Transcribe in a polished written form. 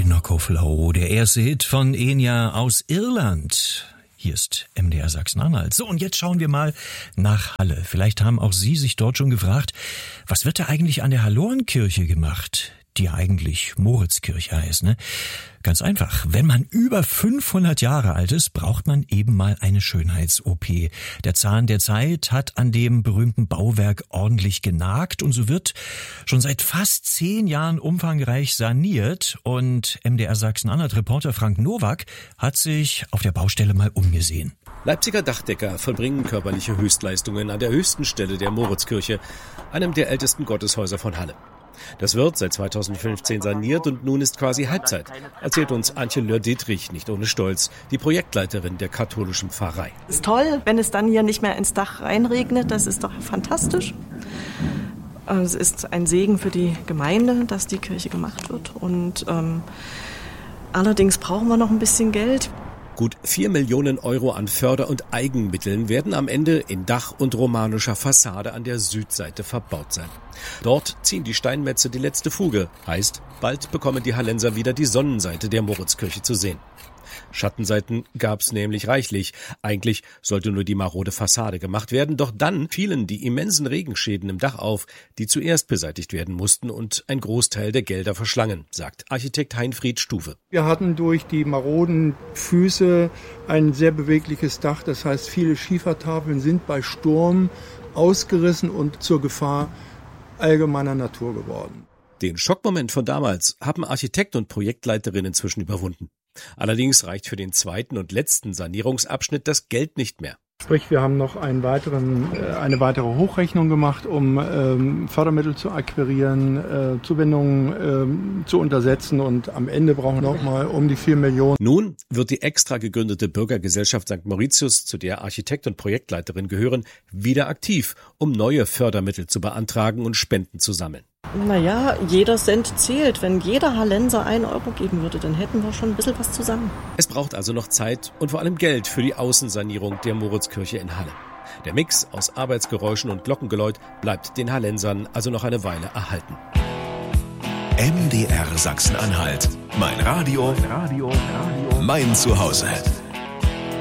Orinoco Flow, der erste Hit von Enya aus Irland. Hier ist MDR Sachsen-Anhalt. So, und jetzt schauen wir mal nach Halle. Vielleicht haben auch Sie sich dort schon gefragt, was wird da eigentlich an der Hallorenkirche gemacht, die ja eigentlich Moritzkirche heißt, ne? Ganz einfach. Wenn man über 500 Jahre alt ist, braucht man eben mal eine Schönheits-OP. Der Zahn der Zeit hat an dem berühmten Bauwerk ordentlich genagt und so wird schon seit fast 10 Jahren umfangreich saniert. Und MDR Sachsen-Anhalt-Reporter Frank Nowak hat sich auf der Baustelle mal umgesehen. Leipziger Dachdecker vollbringen körperliche Höchstleistungen an der höchsten Stelle der Moritzkirche, einem der ältesten Gotteshäuser von Halle. Das wird seit 2015 saniert und nun ist quasi Halbzeit, erzählt uns Antje Löhr-Dietrich, nicht ohne Stolz, die Projektleiterin der katholischen Pfarrei. Es ist toll, wenn es dann hier nicht mehr ins Dach reinregnet, das ist doch fantastisch. Es ist ein Segen für die Gemeinde, dass die Kirche gemacht wird und allerdings brauchen wir noch ein bisschen Geld. Gut 4 Millionen Euro an Förder- und Eigenmitteln werden am Ende in Dach und romanischer Fassade an der Südseite verbaut sein. Dort ziehen die Steinmetze die letzte Fuge. Heißt, bald bekommen die Hallenser wieder die Sonnenseite der Moritzkirche zu sehen. Schattenseiten gab's nämlich reichlich. Eigentlich sollte nur die marode Fassade gemacht werden, doch dann fielen die immensen Regenschäden im Dach auf, die zuerst beseitigt werden mussten und ein Großteil der Gelder verschlangen, sagt Architekt Heinfried Stuwe. Wir hatten durch die maroden Füße ein sehr bewegliches Dach, das heißt, viele Schiefertafeln sind bei Sturm ausgerissen und zur Gefahr allgemeiner Natur geworden. Den Schockmoment von damals haben Architekt und Projektleiterin inzwischen überwunden. Allerdings reicht für den zweiten und letzten Sanierungsabschnitt das Geld nicht mehr. Sprich, wir haben noch eine weitere Hochrechnung gemacht, um Fördermittel zu akquirieren, Zuwendungen zu untersetzen und am Ende brauchen wir noch mal um die 4 Millionen. Nun wird die extra gegründete Bürgergesellschaft St. Mauritius, zu der Architekt und Projektleiterin gehören, wieder aktiv, um neue Fördermittel zu beantragen und Spenden zu sammeln. Naja, jeder Cent zählt. Wenn jeder Hallenser 1 Euro geben würde, dann hätten wir schon ein bisschen was zusammen. Es braucht also noch Zeit und vor allem Geld für die Außensanierung der Moritzkirche in Halle. Der Mix aus Arbeitsgeräuschen und Glockengeläut bleibt den Hallensern also noch eine Weile erhalten. MDR Sachsen-Anhalt. Mein Radio, mein Zuhause.